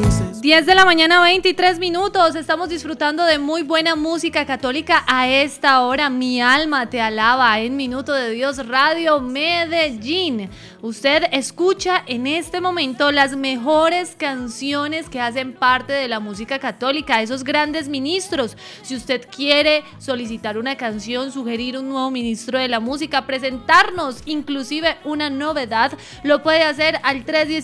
10 de la mañana, 23 minutos. Estamos disfrutando de muy buena música católica a esta hora. Mi alma te alaba en Minuto de Dios Radio Medellín. Usted escucha en este momento las mejores canciones que hacen parte de la música católica, esos grandes ministros. Si usted quiere solicitar una canción, sugerir un nuevo ministro de la música, presentarnos inclusive una novedad, lo puede hacer al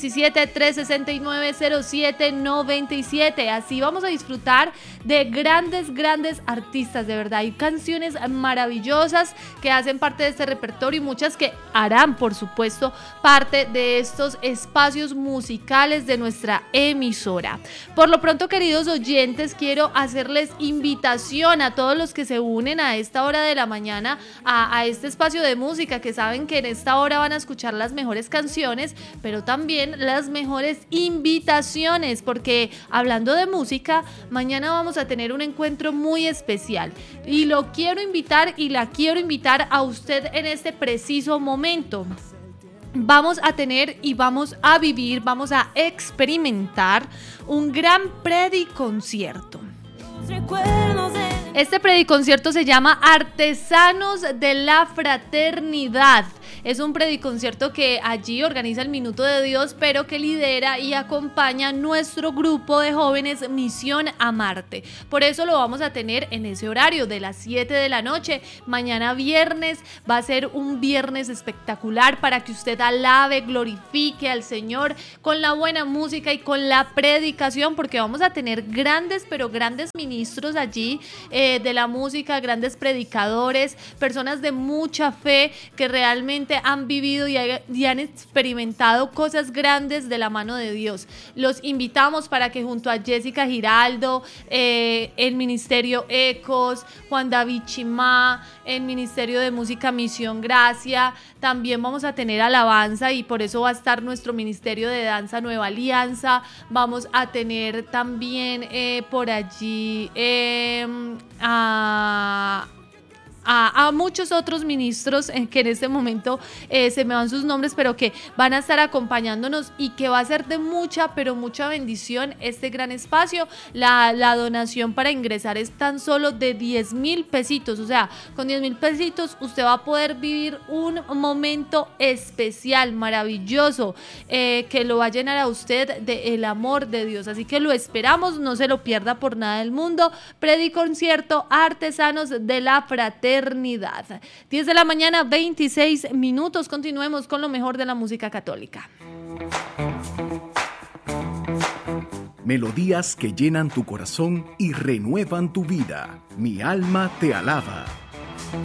317-369-0797. Así vamos a disfrutar de grandes artistas, de verdad. Hay canciones maravillosas que hacen parte de este repertorio y muchas que harán, por supuesto, parte de estos espacios musicales de nuestra emisora. Por lo pronto, queridos oyentes, quiero hacerles invitación a todos los que se unen a esta hora de la mañana a este espacio de música, que saben que en esta hora van a escuchar las mejores canciones, pero también las mejores invitaciones, porque hablando de música, mañana vamos a tener un encuentro muy especial y lo quiero invitar y la quiero invitar a usted en este preciso momento. Vamos a tener y vamos a vivir, vamos a experimentar un gran prediconcierto. Este prediconcierto se llama Artesanos de la Fraternidad. Es un prediconcierto que allí organiza el Minuto de Dios, pero que lidera y acompaña nuestro grupo de jóvenes Misión a Marte. Por eso lo vamos a tener en ese horario de las 7 de la noche. Mañana viernes va a ser un viernes espectacular para que usted alabe, glorifique al Señor con la buena música y con la predicación, porque vamos a tener grandes ministros allí de la música, grandes predicadores, personas de mucha fe que realmente han vivido y han experimentado cosas grandes de la mano de Dios. Los invitamos para que junto a Jessica Giraldo, el Ministerio Ecos, Juan David Chimá, el Ministerio de Música Misión Gracia, también vamos a tener alabanza y por eso va a estar nuestro Ministerio de Danza Nueva Alianza. Vamos a tener también por allí a muchos otros ministros que en este momento se me van sus nombres, pero que van a estar acompañándonos y que va a ser de mucha bendición este gran espacio. La donación para ingresar es tan solo de 10,000 pesitos, o sea, con 10,000 pesitos usted va a poder vivir un momento especial, maravilloso, que lo va a llenar a usted del amor de Dios. Así que lo esperamos, no se lo pierda por nada del mundo. Prediconcierto Artesanos de la Fraternidad. 10 de la mañana, 26 minutos. Continuemos con lo mejor de la música católica. Melodías que llenan tu corazón y renuevan tu vida. Mi alma te alaba.